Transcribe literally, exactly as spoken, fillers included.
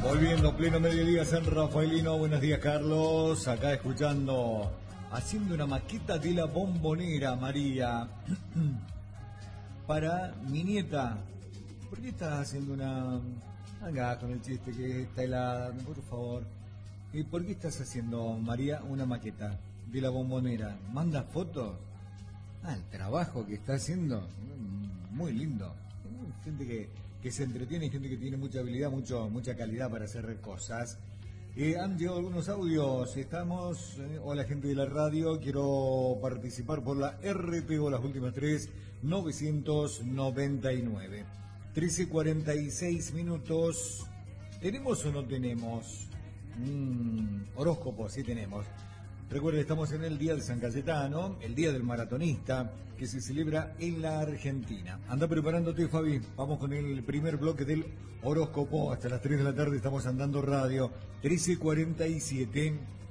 Volviendo, pleno mediodía, San Rafaelino. Buenos días, Carlos. Acá escuchando, haciendo una maqueta de la Bombonera, María. Para mi nieta. ¿Por qué estás haciendo una... Venga, con el chiste que está helada, por favor. ¿Y por qué estás haciendo, María, una maqueta de la Bombonera? ¿Manda fotos? Ah, el trabajo que está haciendo. Muy lindo. Gente que... que se entretiene, gente que tiene mucha habilidad, mucho, mucha calidad para hacer cosas. Eh, han llegado algunos audios, estamos, eh, hola gente de la radio, quiero participar por la R T O, las últimas tres, novecientos noventa y nueve. trece cuarenta y seis minutos, ¿tenemos o no tenemos? Mm, horóscopo, sí tenemos. Recuerden, estamos en el Día de San Cayetano, el Día del Maratonista, que se celebra en la Argentina. Anda preparándote, Fabi. Vamos con el primer bloque del horóscopo. Hasta las tres de la tarde estamos andando radio. trece cuarenta y siete.